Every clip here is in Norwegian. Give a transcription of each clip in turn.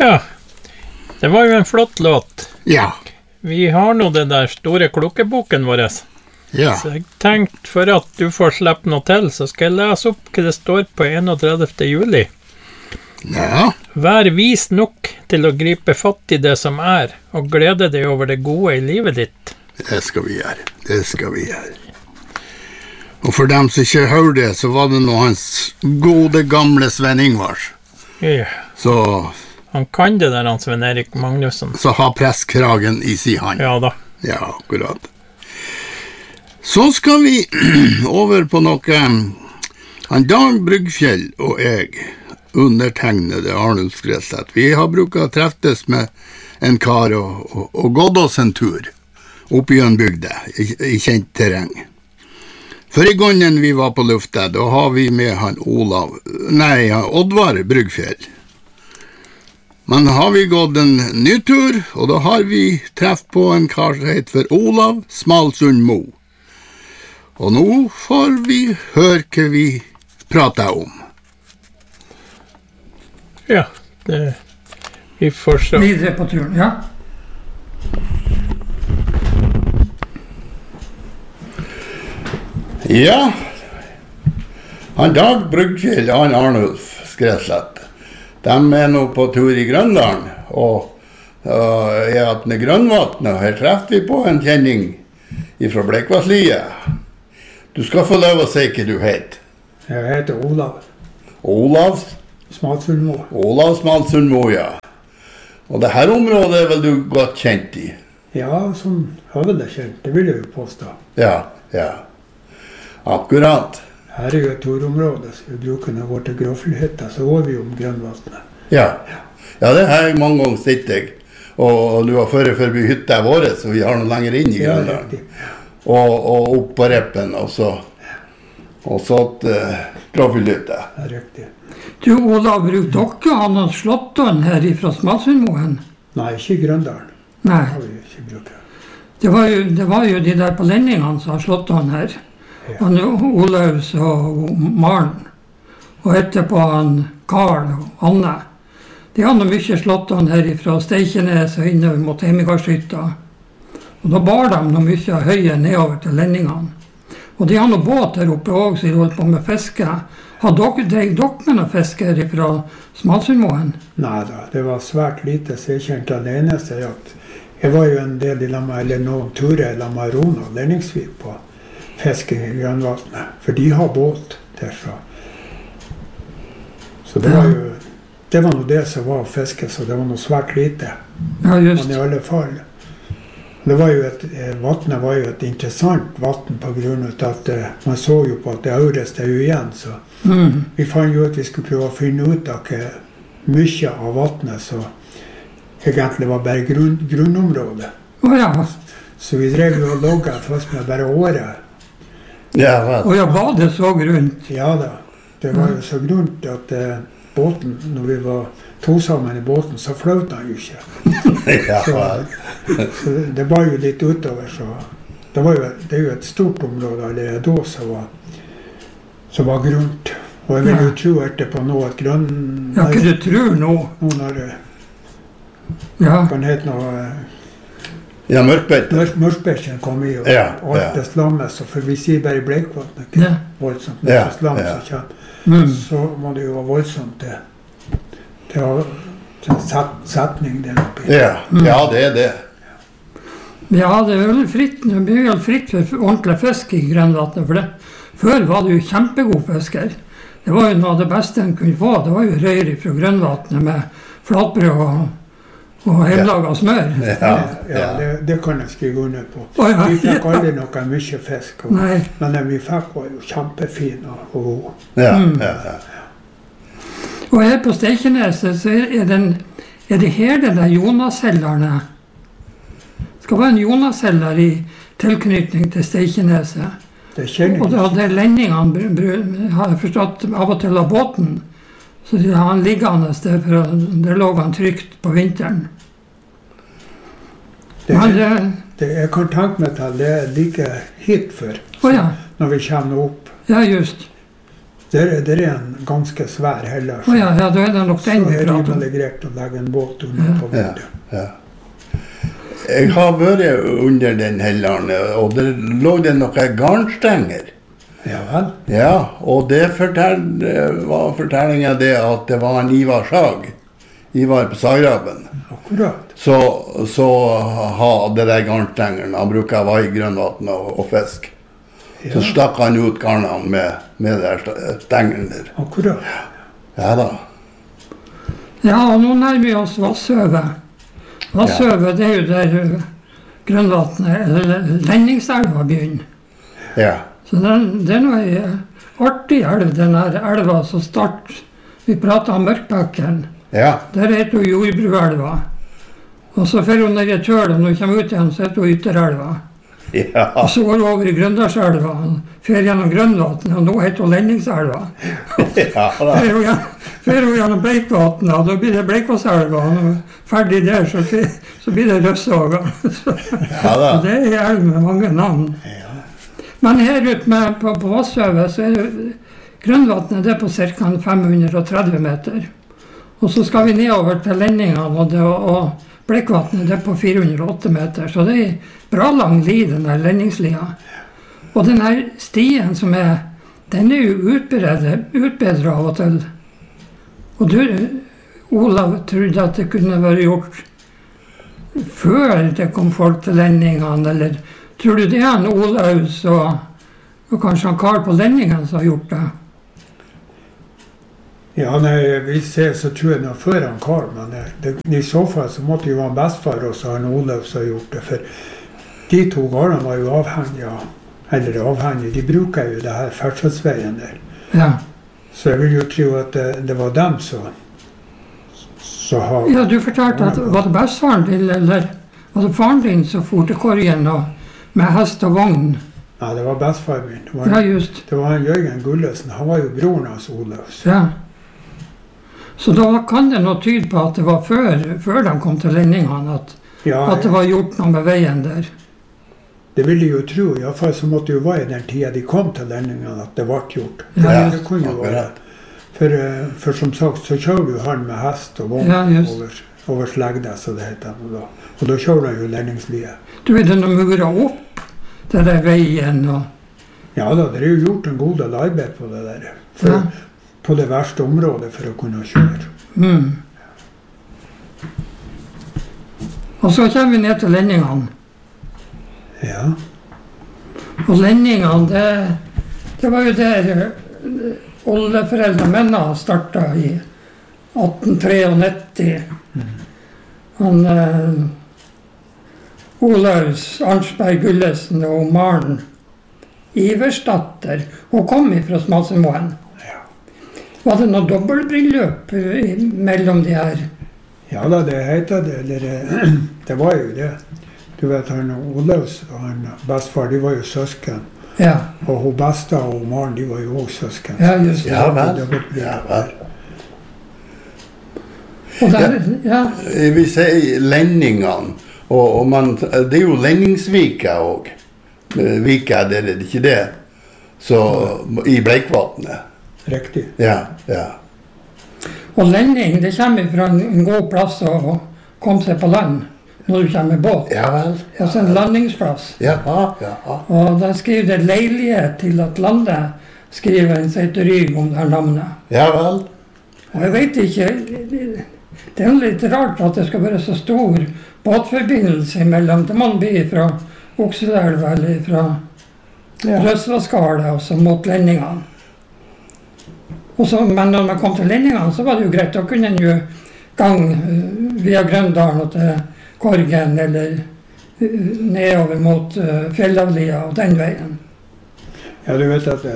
Ja, det var jo en flott låt. Ja. Vi har nå den der store klokkeboken vår. Ja. Så jeg tenkte, for at du får slippe noe til, så skal jeg lese opp hva det står på 31. juli. Ja. Vær vis nok til å gripe fatt i det som og glede deg over det gode i livet ditt. Det skal vi gjøre. Det skal vi gjøre. Og for dem som ikke hører det, så var det nå hans gode gamle Sven Ingvars. Ja. Så Han kan det der, han Sven Erik Magnusson. Så har presskragen i sin hand. Ja da. Ja, akkurat. Så skal vi over på noe. Han Dag Bryggfjell og jeg, undertegnede Arnulf Skreseth, vi har brukt å treftes med en kar og gått oss en tur opp i en bygde, i kjent terreng. For i gangen vi var på lufta, da har vi med han Oddvar Bryggfjell. Men har vi gått en ny tur, og da har vi treff på en kar som heter for Olav Smalsund Mo. Og nå får vi høre hva vi prater om. Ja, vi får se. Videre på turen, ja. Ja, han Dag Bryggfjell og han Arnulf Skreseth, de nå på tur i Grønland, og at med Grønvatn, og her treffer vi på en kjenning fra Blekvassliet. Du skal få lov å si hva du heter. Jeg heter Olav. Olav? Smalsundmo. Olav Smalsundmo, ja. Og det her området vel du godt kjent i? Ja, som høvende kjent, det vil jeg jo påstå. Ja, ja. Akkurat. Her jo et turområde, så vi bruker når vi går til Gråfjellhytta, så går vi om Grønvatnet. Ja, det har jeg mange ganger sett deg. Og du har ført forbi hytta vår, så vi har noe lenger inn i Grønland. Og opp på Reppen, og så Gråfjellhytta. Det riktig. Du, Olav, brukte dere han og Slåttån her fra Smalsundmoen? Nei, ikke i Grøndalen. Nei. Det har vi ikke brukt. Det var jo de der på Lendingene som har Slåttån her. Ja. Han Olaus og Maren. Og etterpå han Karl og Anne. De hadde mye Slåttån her fra Steikenes og innover mot Heimigardshytta. Og da bar de noe mye høye nedover til Lendingene. Og de hadde noe båt her oppe også, så de holdt på med fiske. Har dere med noe fiske her fra Smalsundmoen? Neida, det var svært lite, så jeg kjente alene seg jakt. Jeg var jo en del noen turer i Lama Rona og Lenningsvik på fisking i Grønvatnet, for de har båt der så. Så det var noe det som var fiske, så det var noe svært lite. Ja, just. Men i alle fall, vattnet var jo et interessant vatten på grunn av at man så jo på at det øres det jo igjen, så vi fant jo at vi skulle prøve å finne ut av mye av vattnet, så egentlig var bare grunnområdet. Ja. Så vi drev jo og logget først med bare året. Ja, vel. Og var det så grunt? Ja da, det var jo så grunt at båten, når vi var to sammen i båten, så fløt han jo ikke. Ja, så det var jo litt utover, så det er jo et stort område allerede da som var grunt. Og jeg vil jo tro etterpå nå at Ja, hva du tror nå? Nå når det kan hete noe Ja, mørkbeite. Mørkbekken kom i, og alt det slammet, så for vi sier bare Bleikvatnet, ikke voldsomt, men det slam som kommer, så må det jo være voldsomt til å setning der oppe. Ja, det er det. Ja, det er vel fritt, det blir vel fritt for ordentlig fisk i Grønvatnet, for det. Før var det jo kjempegod fisker. Det var jo noe av det beste en kunne få, det var jo røyr fra Grønvatnet med flatbrød og hjemmelaget smør. Ja, det kan jeg skrive under på. Vi fikk aldri noe mye fisk, men den vi fikk var jo kjempefin og god. Ja. Og her på Steikeneset så er det her den der Jonashellerne. Det skal være en Jonasheller i tilknytning til Steikeneset. Det kjenner jeg. Og det er Lendingene, har jeg forstått, av og til av båten. Så de har han liggende der, for der lå han trygt på vinteren. Jeg kan tenke meg til det ligger hit før, når vi kommer opp. Ja, just. Det en ganske svær heller. Ja, da det nok den vi Så prater om. det veldig greit å legge en båt under på Ja, vinduet. ja. Jeg har vært under den helleren, og det lå det noen garnstenger. Ja vel. Ja, og det var fortellingen det at det var en Ivar Sag, Ivar på Sagraben, Akkurat. så hadde de garnstengene. Han bruker å være i grønnvann og fisk. Ja, Så stakk han ut garnene med de stengene der. akkurat. Ja da. Ja, og nå nærmer vi oss Vassøvet. Vassøvet, det jo der Grønvatnet, eller Lenningselva begynner. Ja. Så det noe artig elv, den her elva som starter. Vi prater om Mørkbekken. Ja. Der heter hun Jordbruelva. Og så fer hun ned i tøl, og når hun kommer ut igjen, så heter hun Ytterelva. Ja. Og så går hun over i Grøndalselva, fer gjennom Grønvatnet, og nå heter hun Lenningselva. Ja da. Fer hun gjennom Bleikvatnet, og da blir det Bleikvasselva. Og når hun er ferdig der, så blir det Røssåga. Ja da. Det er elv med mange navn. Ja. Men her ute på Vassøvet, så er det Grønvatnet det er på ca. 530 meter. Og så skal vi nedover til Lendingene, og Bleikvatnet det er på 408 meter. Så det er bra lang li, den der Lenningslia. Og den her stien som den er jo utbedret av og til. Og du, Olav, trodde at det kunne være gjort før det kom folk til Lendingene, eller tror du det er en Olaus og kanskje en Karl på Lendingen som har gjort det? Ja, nei, hvis jeg så tror jeg noe før han Karl, men i så fall så måtte jo han bestefar også han Olav som har gjort det, for de to gårdene var jo avhengige, de bruker jo det her ferdselsveien der. Ja. Så jeg vil jo tro at det var dem som har... Ja, du fortalte at var det bestefaren din, eller var det faren din som for til Korgen med hest og vogn? Nei, det var bestefar min. Ja, just. Det var han Jørgen Gullesen, han var jo broren hans Olavs. Ja. Så da kan det nå tyde på at det var før de kom til Lendingene, at det var gjort noe med veien der. Det ville jeg jo tro, i hvert fall så måtte det jo være i den tiden de kom til Lendingene at det ble gjort. Ja, det kunne jo være. For som sagt så kjører jo han med hest og vogn over Slegda, så det heter han da. Og da kjører han jo Lenningslie. Du er det noe muret opp til den veien? Ja da, det er jo gjort en god del arbeid på det der. På det verste området for å kunne kjøre. Mm. Og så kommer vi ned til Lendingene. Ja. Og Lendingene, det var jo der oldeforeldre mennene startet i 1893. Han Olaus Arnsberg Gullesen og Maren Iversdatter, hun kom fra Smalsemoen. Var det noe dobbeltbryllup mellom de her? Ja da, det heter det, eller det var jo det. Du vet, han Olaus og han bestefar, de var jo søsken. Ja. Og hun Besta og Maren, de var jo også søsken. Ja, just det. Ja vel. Ja vel. Og der, ja. Vi sier Lendingene, og det er jo Lenningsvika også. Vika, det er ikke det. Så i Bleikvatnet. Riktig. Ja, ja. Og Lending, det kommer fra en god plass å komme seg på land når du kommer med båt. Ja vel. Altså en landingsplass. Ja. Og da skriver det leilighet til at landet skriver en Seiteryg om det her navnet. Ja vel. Og jeg vet ikke, det er jo litt rart at det skal være så stor båtforbindelse mellom det man blir fra Okselelva eller fra Røsvaskalet og så mot Lendingene. Men når man kom til Lendingene så var det jo greit, da kunne en jo gang via Grøndalen og til Korgen eller nedover mot Fjellavlia og den veien. Ja, du vet at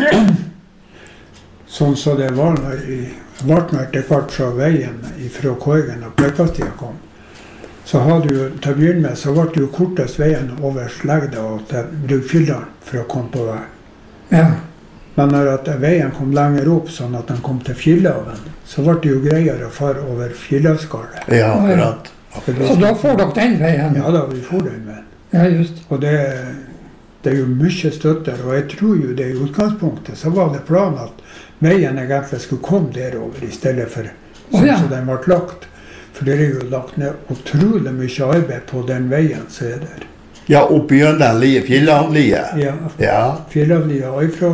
sånn så det var når det kvart fra veien fra Korgen og Bleikvatnet kom, så hadde du til å begynne med, så ble det jo kortest veien over Slegda og til Brugfylldalen for å komme på vei. Ja. Men når at veien kom lenger opp, sånn at den kom til Fjellavn, så ble det jo greiere å fare over Fjellavskalet. Ja, akkurat. Så da får dere den veien? Ja da, vi får den veien. Ja, just. Og det det jo mye støtter, og jeg tror jo det i utgangspunktet, så var det planen at veien egentlig skulle komme derover, i stedet for sånn som den ble lagt. For det jo lagt ned utrolig mye arbeid på den veien som der. Ja, oppi gjennom fjellavliet. Ja, fjellavliet, og ifra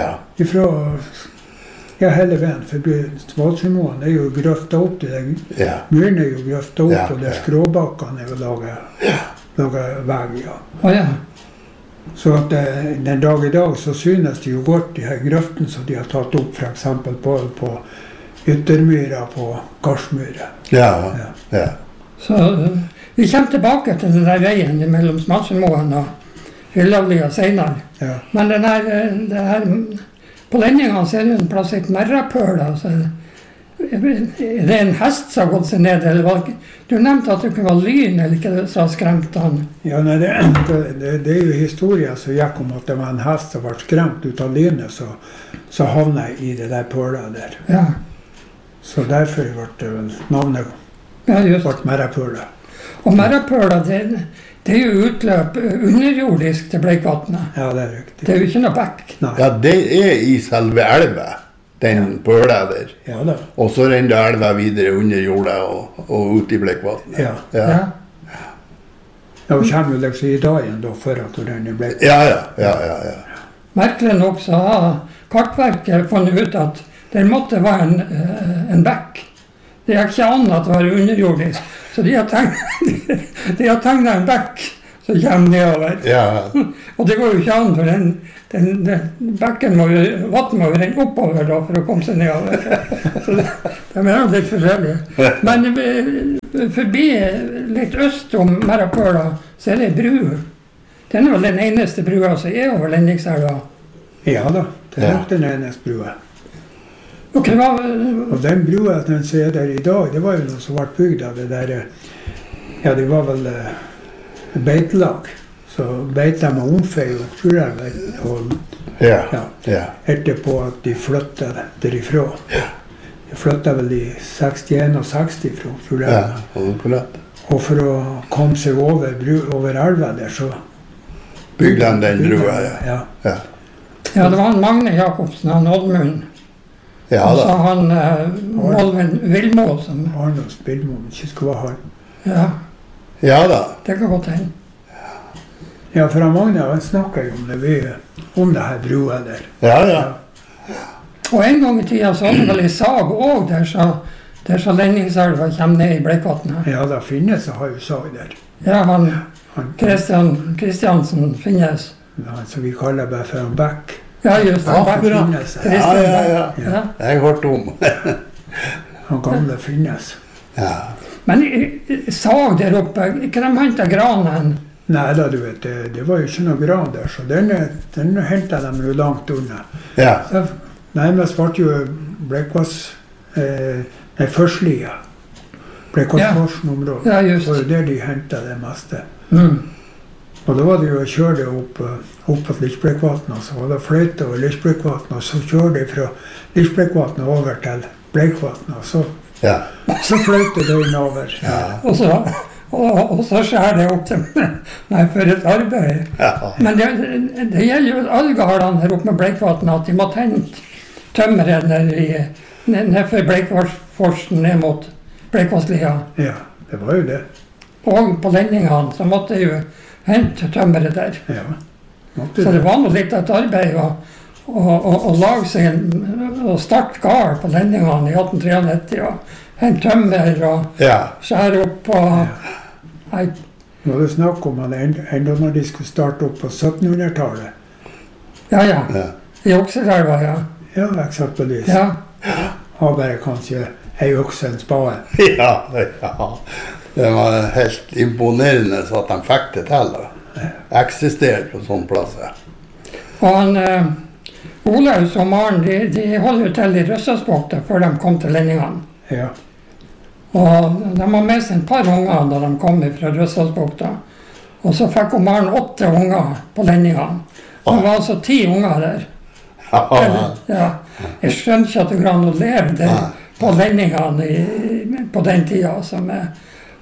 hele veien, for Svalsundmoen jo grøftet opp, myren jo grøftet opp, og det skråbakkene jo laget vei, Så at den dag i dag så synes det jo godt de her grøften som de har tatt opp, for eksempel på Yttermyra, på Garsmyra. Ja. Så vi kommer tilbake til den der veien mellom Svalsundmoen og Fjellavlia senere. Ja. Men det her på Lendingene så det en plass et merrapøl, altså. Det en hest som har gått seg ned, eller du nevnte at det kunne være lyn, eller ikke det som skremt han? Ja, nei, det jo historien som gikk om at det var en hest som var skremt ut av lynet, så havnet jeg i det der pølet der. Ja. Så derfor ble det vel navnet ble merrapølet. Og merrapølet, det jo utløp underjordisk til Bleikvatnet. Ja, det riktig. Det jo ikke noe bekk. Ja, det i selve elva. Den pøla der. Ja da. Og så renner elva videre under jorda og ut i Bleikvatnet. Ja. Og kommer jo liksom i dagen da, for at du renner i Bleikvatnet. Ja. Merkelig nok så har kartverket funnet ut at det måtte være en bekk. Det ikke an at det var underjordisk. Så de har tegnet en bekk som kommer nedover. Ja. Og det går jo ikke an, for den bekken vatten må jo renne oppover da, for å komme seg nedover. Så det jo litt forskjellig. Men forbi litt øst om Merrapøla, så det bru. Den vel den eneste brua som over Lendingselva. Ja da, det nok den eneste brua. Og den brua den som der i dag, det var jo noe som ble bygd av det der, ja, det var vel beitelag. Så beit de med omfei og Frulelva, og etterpå at de flyttet derifra. De flyttet vel i 61 og 60 fra Frulelva. Og for å komme seg over elva der, så bygde han den brua, ja, det var han Magne Jakobsen, han Oddmund. Ja og så han Olven Vilmo som... Arnolds Vilmo, ikke skulle være han. Ja da. Det kan godt hende. Ja, for han Magne, han snakket jo om det her brua der. Ja. Og en gang i tiden så hadde det vel en sag også der så Lendingselva kommer ned i Bleikvatnet. Ja, da finnes det har jo sag der. Ja, han Kristiansen finnes. Han som vi kaller bare for en bekk. Ja, just det. Ja. Jeg har hørt om. Han gamle finnes. Ja. Men sag der oppe, ikke de hentet granen? Nei da, du vet, det var jo ikke noe gran der, så den hentet de jo langt unna. Ja. Nærmest ble jo Førslia. Bleikvassforsen-området. Ja, just. Det var jo der de hentet det meste. Og da var det jo å kjøre det opp på Lisbrekkvatnet, så var det fløyte over Lisbrekkvatnet, og så kjøre det fra Lisbrekkvatnet over til Bleikvatnet, og så fløyte det innover. Ja. Og så skjer det opp til meg for et arbeid. Ja. Men det gjelder jo alle gardene her oppe med Bleikvatnet, at de må hente tømmeret ned for Bleikvassforsen ned mot Bleikvasslia. Ja, det var jo det. Og på Lendingene så måtte jeg jo hente tømmeret der. Ja. Så det var noe litt et arbeid å lage seg og starte gard på Lendingene i 1893 og hente tømmer og skjære opp og... Nå var det snakk om at enda når de skulle starte opp på 1700-tallet. Ja. I Okselelva, ja. Ja, eksempelvis. Ja. Har bare kanskje ei økse en spade. Ja. Det var helt imponerende så at de fikk det til å eksistere på sånne plasser. Og han, Olaus og Maren, de holdt jo til i Røssasbukta før de kom til Lendingene. Ja. Og de var med seg et par unger da de kom fra Røssasbukta. Og så fikk Maren 8 unger på Lendingene. Det var altså 10 unger der. Ja. Jeg skjønner ikke at det går an å leve der på Lendingene på den tiden.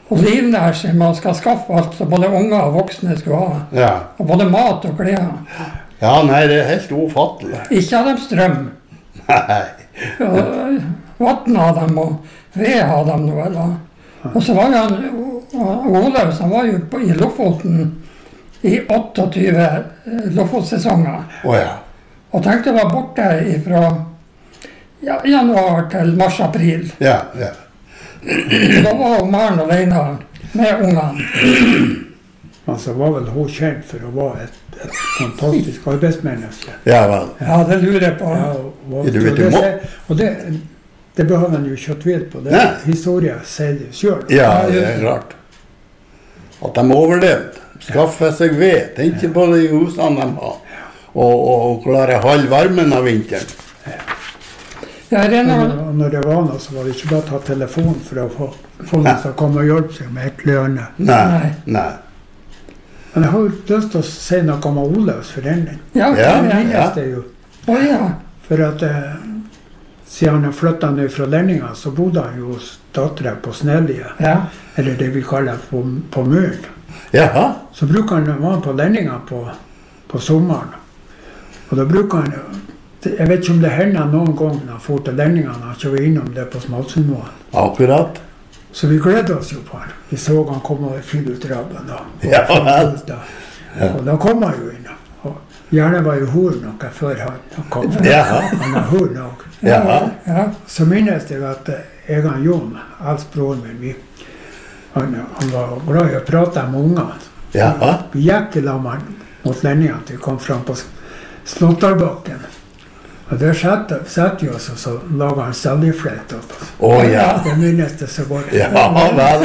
livnær seg. Man skal skaffe alt som både unger og voksne skulle ha. Ja. Og både mat og klær. Ja, nei, det er helt ufattelig. Ikke hadde de strøm. Nei. Vatten hadde de, og ved hadde de nå, eller? Og så var jo Olaus, han var jo i Lofoten i 28 Lofotsesonger. Åja. Og tenkte å være borte fra januar til mars-april. Ja, ja. Da var jo Maren alene med ungene. Altså var vel hun kjent for å være et fantastisk arbeidsmenneske. Ja vel. Ja, det lurer jeg på. Ja, og det behøver han jo ikke å tvile på. Det er historien sier det selv. Ja, det er klart. At de overlevde. Skaffe seg ved. Tenk på de husene de har. Og klare halv varmen av vinteren. Ja, og når det var noe, så var det ikke bare å ta telefonen for å få noen som kom og hjelpe seg med et lønne. Nei. Men jeg har jo lyst til å si noe om Olaus for den. Ja. Det jo. Ja. For at siden han flyttet ned fra Lenninga, så bodde han jo hos datteren på Snelie. Ja. Eller det vi kaller på Muren. Jaha. Så bruker han var på Lenninga på sommeren. Og da bruker han jeg vet ikke om det hender noen gang når han får til Lenninga, når han ikke var innom det på Smalsundsmoen. Akkurat. Så vi gledde oss jo på han. Vi så han kom og fylle ut rabben da. Ja, vel. Og da kom han jo inn. Og gjerne var jo hår noe før han kom. Ja. Han har hår nok. Ja. Så minnes jeg at jeg og Jon, eldstebroren min, han var glad i å prate med ungene. Ja. Vi gikk i lag mot Lenninga til vi kom frem på Slåttarbakken. Og der satt vi oss, og så laget han seljefløyt opp oss. Ja. Det minnes det så godt. Ja vel.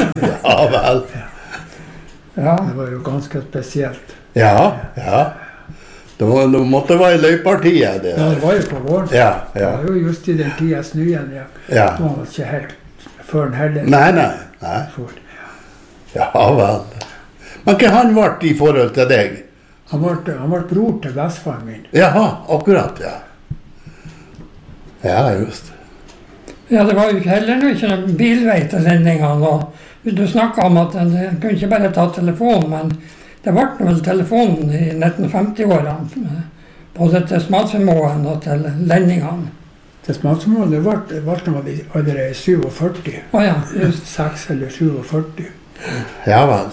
Ja. Det var jo ganske spesielt. Ja. Det måtte være i løypartiet, det. Ja, det var jo på våren. Ja. Det var jo just i den tida snøen. Ja. Det var ikke helt før den heller. Nei. Ja vel. Men hva han ble i forhold til deg? Han ble bror til bestefaren min. Jaha, akkurat, ja. Ja, just. Ja, det var jo heller ikke noen bilvei til Lenningene. Du snakket om at en kunne ikke bare ta telefonen, men det ble vel telefonen i 1950-årene. Både til Smalsundsmoen og til Lenningene. Til Smalsundsmoen, det ble allerede 47. Ja, just. 6 eller 47. Ja vel.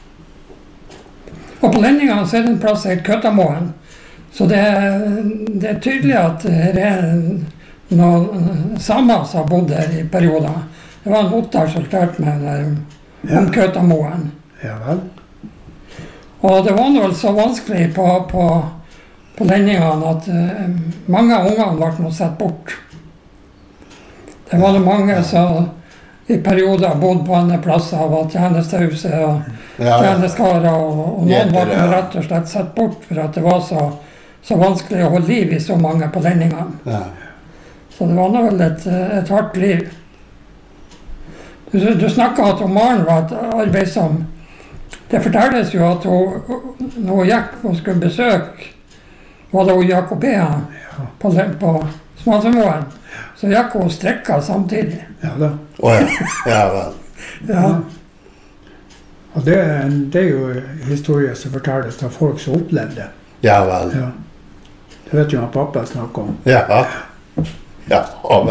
Og på Lenningene så er det en plass i Køttamoen. Så det er tydelig at det er noen samer som har bodd her i perioder. Det var en Ottar som klarte med om Køttamoen. Ja vel. Og det var vel så vanskelig på Lenningene at mange av ungene ble nå sett bort. Det var det mange som i perioder bodde på andre plasser, var tjenestehuset og tjenesteskarer, og noen ble rett og slett sett bort for at det var så vanskelig å holde liv i så mange på Lenningene. Ja. Så det var nå vel et hardt liv. Du snakket om Maren var et arbeidsom. Det fortelles jo at når hun gikk og skulle besøke, var det hun Jakobea på Smalsundsmoen, så gikk hun og strekka samtidig. Ja da. Ja vel. Ja. Og det er jo historier som fortelles av folk som opplevde det. Ja vel. Ja. Det vet jo han pappa snakker om. Ja vel.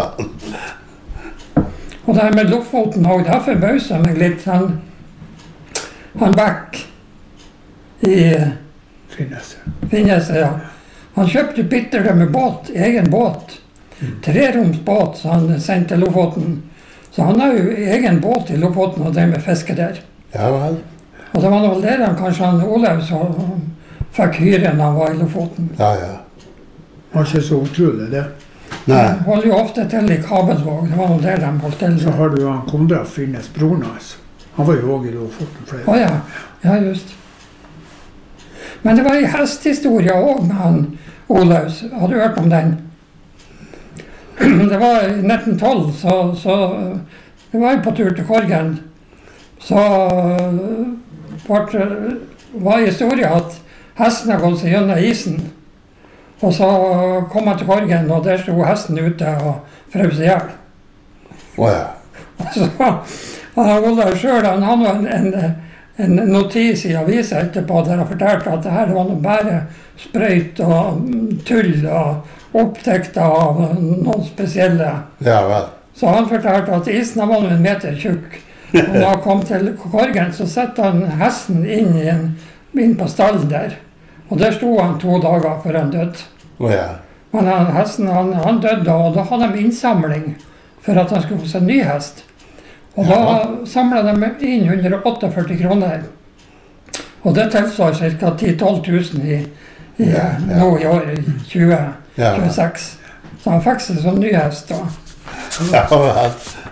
Og det her med Lofoten også, det har forbauset meg litt. Han Beck i Finnes, ja. Han kjøpte bitter med båt, egen båt. 3-roms båt, så han sendte til Lofoten. Så han har jo egen båt i Lofoten og drev med fiske der. Ja vel. Og det var vel der kanskje Olaus fikk hyre når han var i Lofoten. Ja. Det var ikke så utrolig det. Nei. De holdt jo ofte til i Kabelvåg, det var noe der de holdt til. Så har du jo han Konrad Finnes, broren hans. Han var jo også i Lofoten flere. Ja, just. Men det var en hesthistorie også med han Olaus. Har du hørt om den? Det var i 1912, så vi var på tur til Korgen. Så var historien at hesten har gått seg gjennom isen. Og så kom han til Korgen, og der stod hesten ute og frøs ihjel. Ola selv, han hadde en notis i avisa etterpå der han fortalte at det her var noe bare sprøyt og tull og opptekter av noen spesielle. Ja vel. Så han fortalte at isen var noen meter tjukk. Og da han kom til Korgen, så satte han hesten inn på stallen der. Og der sto han 2 dager før han døde. Ja. Men hesten han døde, og da hadde de innsamling for at han skulle få seg en ny hest. Og da samlet de inn 148 kroner. Og det tilsvar ca. 10-12 000 nå i år, i 2026. Så han fikk seg sånn ny hest da. Ja vel.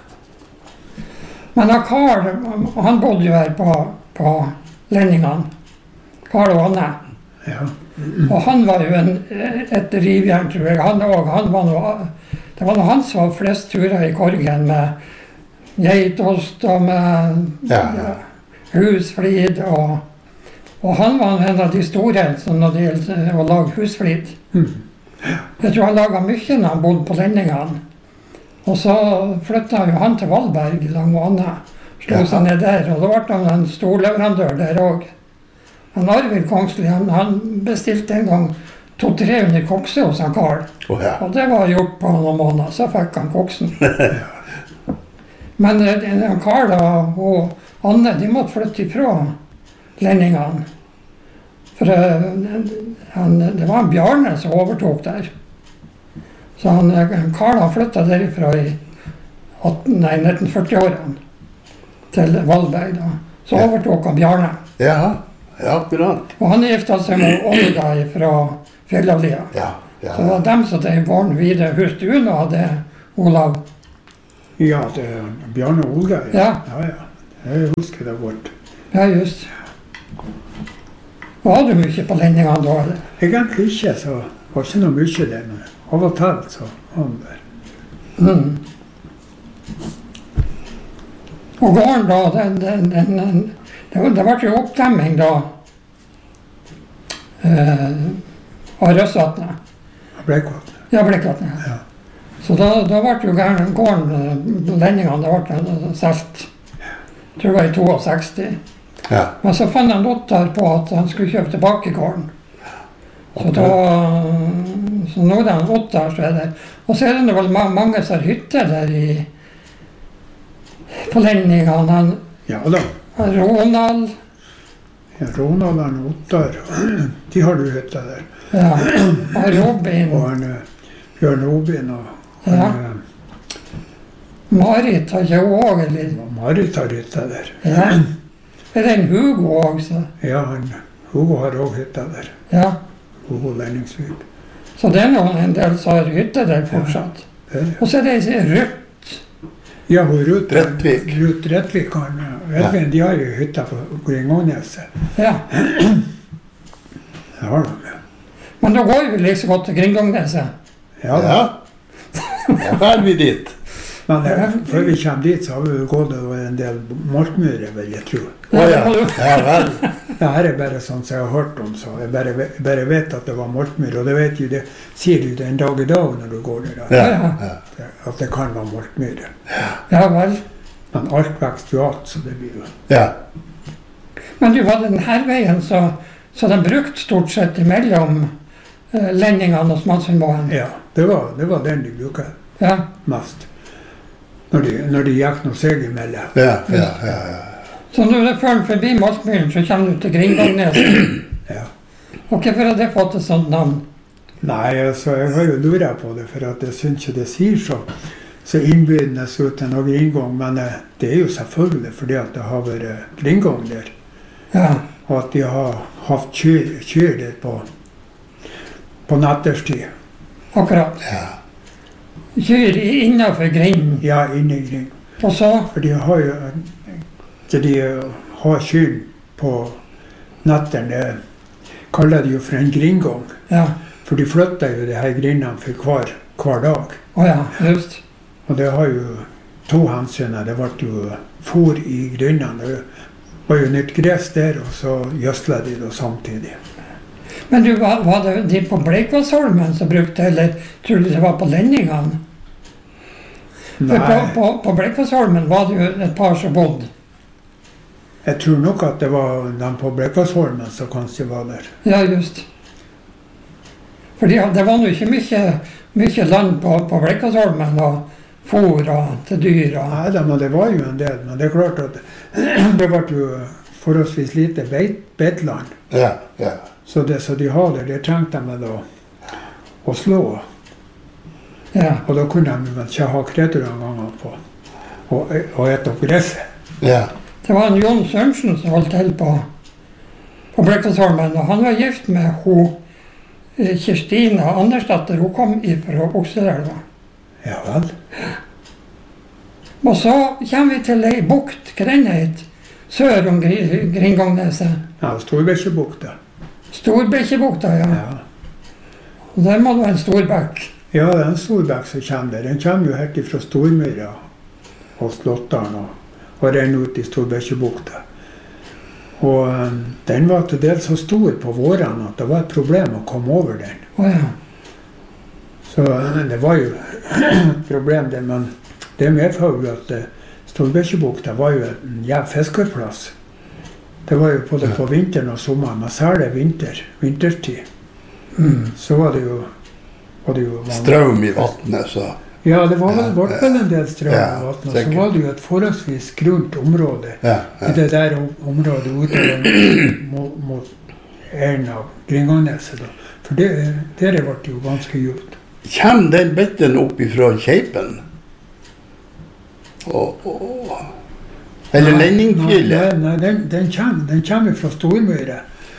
Men Karl, han bodde jo her på Lenningene. Karl og Anne. Ja. Og han var jo et rivjern, tror jeg. Det var han som var flest turer i Korgen med geitost og med husflid. Og han var en av de store når det gjelder å lage husflid. Jeg tror han laget mye når han bodde på Lenningene. Og så flyttet jo han til Valberg lang med Anne. Slo seg ned der, og da ble han en stor leverandør der også. Han Arvid Kongsli, han bestilte en gang 200-300 kokser hos han Karl. Og det var gjort på noen måneder, så fikk han koksen. Men han Karl og Anne, de måtte flytte ifra Lenningene. For det var en Bjarne som overtok der. Så Karl har flyttet derifra i 1940-årene til Valberg da. Så overtok han Bjarne. Ja, akkurat. Og han giftet seg med Olga fra Fjellavlia. Så det var dem som drev gården videre. Husker du nå det, Olav? Ja, det Bjarne og Olga. Ja. Jeg husker det godt. Ja, just. Var du mye på Lenningene da, eller? Egentlig ikke, så var ikke noe mye der, men av og til, så han der. Og gården da, det ble jo oppdemming da, av Røsvatnet. Blekkvatnet. Ja, Blekkvatnet. Ja. Så da ble jo gården, Lenningene, det ble selt. Jeg tror det var i 62. Ja. Men så fant han Ottar på at han skulle kjøpe tilbake gården. Så nå er det en Ottar som er der. Og så er det vel mange som har hytter der på Lenningene. Ja da. Ronald. Ja, Ronald og Ottar, de har du hytta der. Ja, og Robin. Og Bjørn Robin og Marit har ikke hun også, eller? Marit har hytta der. Ja. Er det en Hugo også? Ja, Hugo har også hytta der. Ja. Hugo Lenningsvik. Så det er en del som har hytte der fortsatt. Ja. Og så er det Ruth. Ja, Ruth Rettvik. Ruth Rettvik og Edvin, de har jo hytta på Gringoneset. Ja. Det har de, ja. Men da går vi like så godt til Gringongneset. Ja, da er vi dit. Men før vi kommer dit, så har vi jo gått over en del moltmyrer, vil jeg tro. Ja vel. Det her er bare sånn som jeg har hørt om, så jeg bare vet at det var moltmyr, og det vet jo, det sier du den dag i dag når du går der, at det kan være moltmyrer. Ja vel. Men alt vekster jo alt, så det blir jo... Ja. Men du, var det denne veien, så de brukte stort sett imellom Lenningene og Smadsundmoen? Ja, det var den de bruker mest. Når de gikk noe seg imellom. Ja. Så når du følger forbi Moltmyren, så kommer du til Gringongneset. Ja. Og hvorfor har det fått et sånt navn? Nei, altså, jeg har jo luret på det, for at jeg synes ikke det sier så innbydende ut til noe gringong, men det er jo selvfølgelig fordi at det har vært gringong der. Ja. Og at de har haft kyr der på natterstid. Akkurat. Ja. Kyr innenfor grinden. Ja, inne i grind. Og så? For de har jo kyr på natterne, kaller de jo for en gringong. Ja. For de flytter jo de her grindene for hver dag. Ja, just. Og det har jo to hensyn. Det ble jo fôr i grindene. Det var jo nytt gress der, og så gjødsla de det samtidig. Men du, var det de på Bleikvassholmen som brukte, eller tror du det var på Lenningene? For på Bleikvassholmen var det jo et par som bodde. Jeg tror nok at det var de på Bleikvassholmen som kanskje var der. Ja, just. Fordi det var jo ikke mye land på Bleikvassholmen og fôr og til dyr. Nei da, men det var jo en del. Men det er klart at det var jo forholdsvis lite beitland. Ja, ja. Så de hadde, det trengte de da å slå. Ja. Og da kunne de ikke ha kreatur en gang på og ete opp gresset. Ja. Det var en Jon Sørensen som holdt til på Bleikvassholmen, og han var gift med Kirstina Andersdatter. Hun kom fra Okselelva. Ja vel. Og så kommer vi til ei bukt, Greinheit, sør om Gringongneset. Ja, Storbekkjebukta. Storbekkjebukta, ja. Og der må det være en stor bekk. Ja, det er en stor bekk som kommer der. Den kommer jo helt fra Stormyra og Slåttdalen og renner ut i Storbekkjebukta. Og den var til dels så stor på vårene at det var et problem å komme over den. Ja. Så det var jo et problem det, men det medfører jo at Storbekkjebukta var jo en jævlig fiskeplass. Det var jo både på vinteren og sommeren, men særlig vintertid. Så var det jo Strøm i vattnet, så. Ja, det var vel en del strøm i vattnet. Så var det jo et forholdsvis grunt område. I det der området ute mot en av Gringongneset. For der ble det jo ganske djupt. Kommer den betten opp ifra Kjeipen? Eller Lenningfjellet? Nei, den kommer fra Stormyra.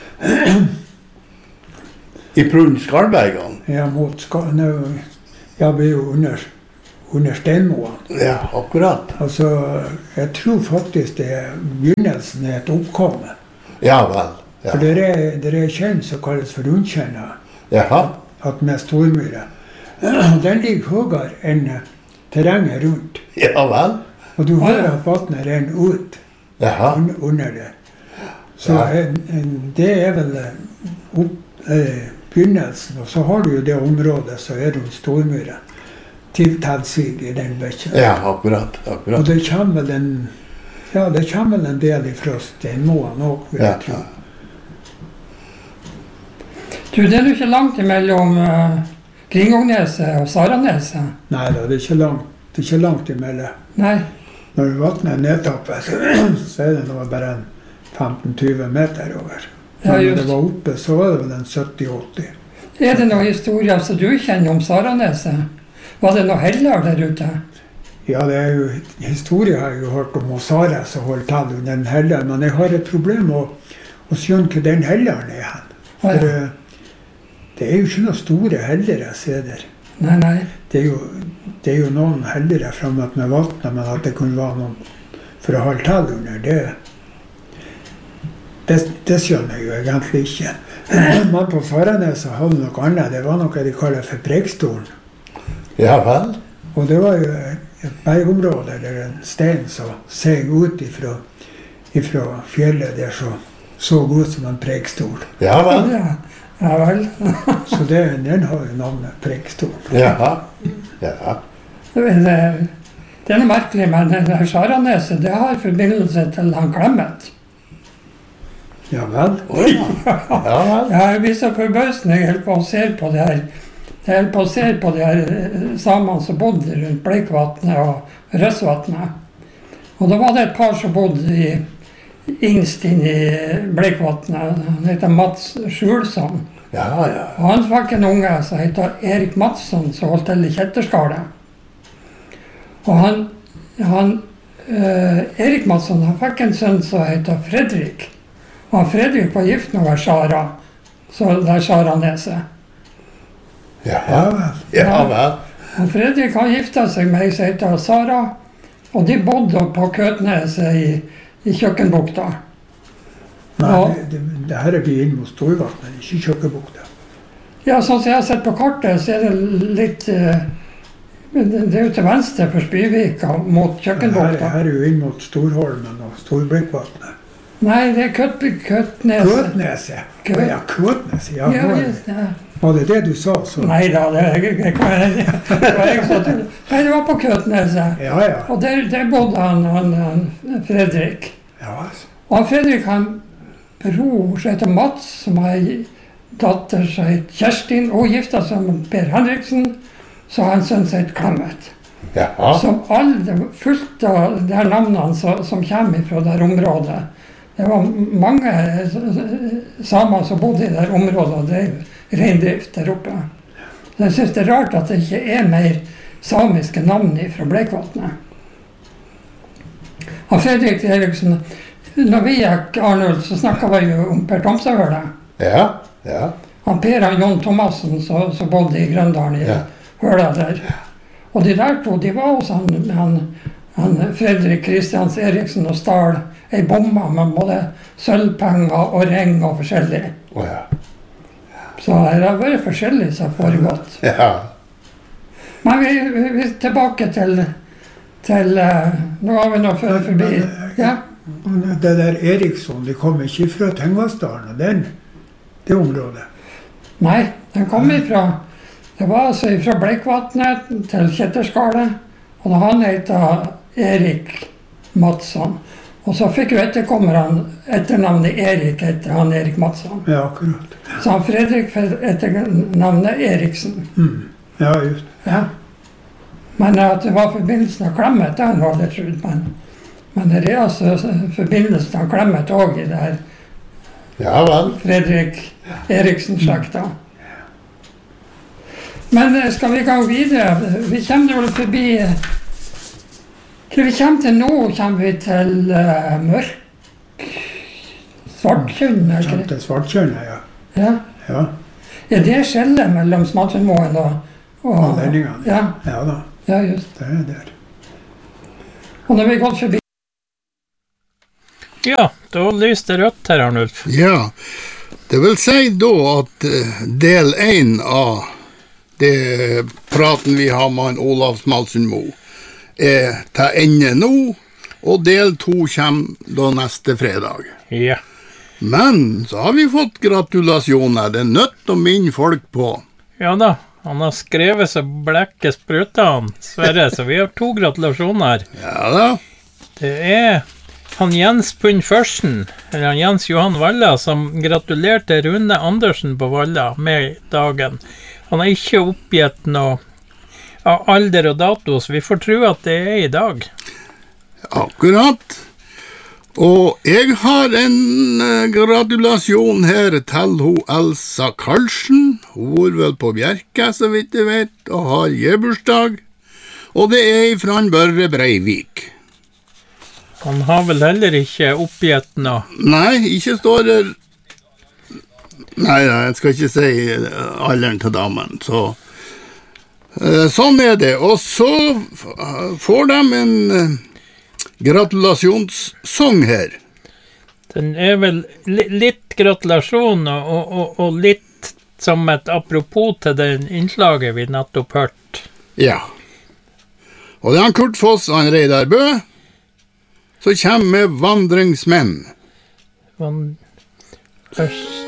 I Prun Skarbergene? Ja, jeg ble jo under Steinmoen. Ja, akkurat. Altså, jeg tror faktisk det er begynnelsen er et oppkomme. Ja vel. Ja. For det er kjent som kalles for rundkjennet. Jaha. At med Stormyra. Den ligger høyere enn terrenget rundt. Ja vel. Og du hører at vattnet renner ut under det. Så det er vel begynnelsen, og så har du jo det området som er rundt Stormyra tiltatt seg i den bekken. Ja, akkurat. Og det kommer vel en del fra Steinmoen også, vil jeg tro. Du, det er jo ikke langt imellom Gringongneset og Saraneset. Nei da, det er ikke langt imellom. Nei. Når vattnet er nedtappet, så er det nå bare 15-20 meter over. Når det var oppe, så var det vel en 70-80. Er det noen historier som du kjenner om Saraneset? Var det noe heller der ute? Ja, det er jo historier jeg har jo hørt om Sara som holdt til under den heller, men jeg har et problem å skjønne hva den helleren er hen. For det er jo ikke noen store hellere jeg ser der. Nei. Det er jo noen hellere fremme med vattnet, men at det kunne være noen for å holde til under det. Det skjønner jeg jo egentlig ikke. Men på Saraneset hadde noe annet. Det var noe de kaller for Preikestolen. Ja vel. Og det var jo et bergområde eller en stein som seg ut ifra fjellet der så ut som en Preikestol. Ja vel. Ja vel. Så den har jo navnet Preikestol. Ja. Det er noe merkelig, men Saraneset, det har forbindelse til han Clemet. Ja vel. Jeg blir så forbausende. Jeg holder på å se på det her. Jeg holder på å se på de her samene som bodde rundt Bleikvatnet og Røsvatnet. Og da var det et par som bodde innst inn i Bleikvatnet. Han heter Mats Skjulsson. Ja. Og han fikk en unge som heter Erik Madsson, som holdt til i Kjetterskalet. Og Erik Madsson, han fikk en sønn som heter Fredrik. Og Fredrik var gift med Sara, så det er Saraneset. Ja vel. Og Fredrik har giftet seg med ei som heter Sara, og de bodde på Køtneset i Kjøkkenbukta. Nei, det her er vi inn mot Storvatnet, ikke Kjøkkenbukta. Ja, sånn som jeg har sett på kartet, så er det litt det er jo til venstre for Spyvika mot Kjøkkenbukta. Her er jo inn mot Storholmen og Storbrekkvatnet. Nei, det er Køtneset. Køtneset? Ja, Køtneset. Ja, Var det det du sa? Så? Nei da, det var jeg så til. Nei, det var på Køtneset. Ja, ja. Og der bodde han Fredrik. Ja, altså. Og han Fredrik, han bror som heter Mats, som har en datter som heter Kjerstin, og gifta seg med Per Henriksen, så har han sønn som heter Klemmet. Jaha. Som alle, fullt av de her navnene som kommer fra det her området. Det var mange samer som bodde i det her området, og drev reindrift der oppe. Så jeg synes det er rart at det ikke er mer samiske navn fra Bleikvatnet. Og Fredrik Eriksen, når vi gikk Arnold, så snakket vi jo om Per Tomsahøle. Ja, ja. Han Per og Jon Thomassen som bodde i Grøndalen i høla der. Og de der to, de var hos han Fredrik Kristians Eriksen og stal ei bomma med både sølvpenger og ring og forskjellig. Ja. Så det har vært forskjellig som har foregått. Ja. Men vi er tilbake til nå har vi nå forbi. Ja. Det der Eriksson, de kom ikke fra Tengvassdalen og det området? Nei, den kom ifra, det var altså fra Bleikvatnet til Kjetterskalet, og da han heter Erik Madsson. Og så fikk jo etternavnet Erik etter han Erik Madsson. Ja, akkurat. Så han Fredrik fikk etternavnet Eriksen. Ja, just. Ja. Men at det var forbindelsen av Klemmet, den var det trodd, men det er altså forbindelsen av Klemmet også i det her Ja vel. Fredrik Eriksen-slekta. Men skal vi gå videre? Vi kommer vel forbi vi kommer til nå, kommer vi til mørk Svartkjønn, er det ikke det? Kommer til Svartkjønn, ja. Ja. Er det skjellet mellom Smatsundmoen og Lenningene? Ja. Ja da. Ja, just. Det er der. Og når vi gått forbi Ja, da lyste det rødt her, Arnulf. Ja, det vil si da at del 1 av det praten vi har med Olav Smalsundmo er til ende nå, og del 2 kommer da neste fredag. Ja. Men så har vi fått gratulasjoner, det er nødt å minne folk på. Ja da, han har skrevet så blekket spruta han, Sverre, så vi har 2 gratulasjoner. Ja da. Det er han Jens Pund Førsten, eller han Jens Johan Valla, som gratulerte Rune Andersen på Valla med dagen. Han har ikke oppgitt noe av alder og dato, så vi får tro at det er i dag. Akkurat. Og jeg har en gratulasjon her til hun Elsa Karlsen. Hun bor vel på Bjerke, så vidt jeg vet, og har gebursdag. Og det er fra en Børre Breivik. Han har vel heller ikke oppgitt noe. Nei, ikke står det. Nei, jeg skal ikke si alderen til damen, så sånn er det. Og så får de en gratulasjonssong her. Den er vel litt gratulasjon og litt som et apropos til den innslaget vi nettopp hørt. Ja. Og det er han Kurt Foss og han Reidar Bø, så kommer med Vandringsmenn. Øst